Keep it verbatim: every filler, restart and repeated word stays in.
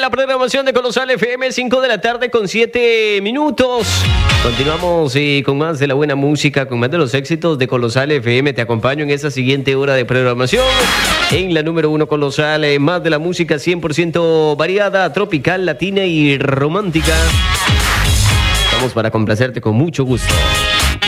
la programación de Colosal F M, cinco de la tarde con siete minutos. Continuamos y con más de la buena música, con más de los éxitos de Colosal F M. Te acompaño en esta siguiente hora de programación. En la número uno Colosal, eh, más de la música cien por ciento variada, tropical, latina y romántica. Vamos para complacerte con mucho gusto.